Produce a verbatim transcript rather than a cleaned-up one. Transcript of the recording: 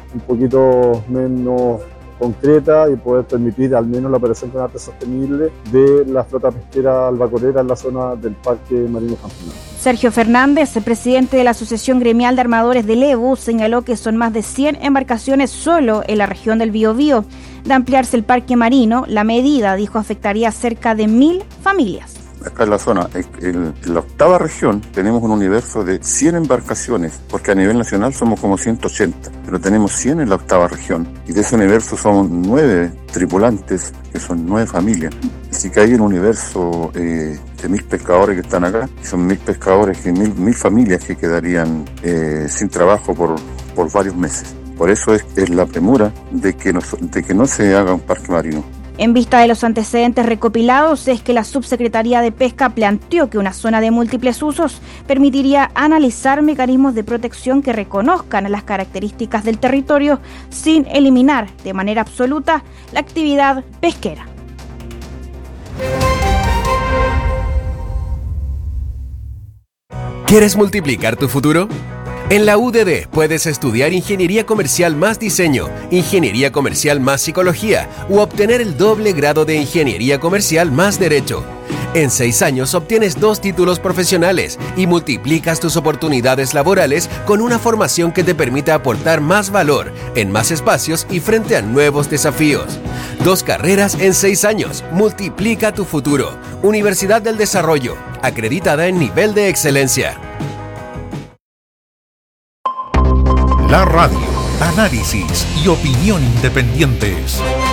un poquito menos concreta y poder permitir al menos la operación con arte sostenible de la flota pesquera albacorera en la zona del Parque Marino San Fernando. Sergio Fernández, el presidente de la Asociación Gremial de Armadores del Lebu, señaló que son más de cien embarcaciones solo en la región del Biobío. De ampliarse el parque marino, la medida, dijo, afectaría a cerca de mil familias. Acá en la zona, en la octava región, tenemos un universo de cien embarcaciones, porque a nivel nacional somos como ciento ochenta, pero tenemos cien en la octava región, y de ese universo somos nueve tripulantes, que son nueve familias. Así que hay un universo eh, de mil pescadores que están acá, y son mil pescadores y mil, mil familias que quedarían eh, sin trabajo por, por varios meses. Por eso es, es la premura de que, no, de que no se haga un parque marino. En vista de los antecedentes recopilados, es que la Subsecretaría de Pesca planteó que una zona de múltiples usos permitiría analizar mecanismos de protección que reconozcan las características del territorio sin eliminar de manera absoluta la actividad pesquera. ¿Quieres multiplicar tu futuro? En la U D D puedes estudiar Ingeniería Comercial más Diseño, Ingeniería Comercial más Psicología u obtener el doble grado de Ingeniería Comercial más Derecho. En seis años obtienes dos títulos profesionales y multiplicas tus oportunidades laborales con una formación que te permita aportar más valor en más espacios y frente a nuevos desafíos. Dos carreras en seis años. Multiplica tu futuro. Universidad del Desarrollo, acreditada en nivel de excelencia. La radio, análisis y opinión independientes.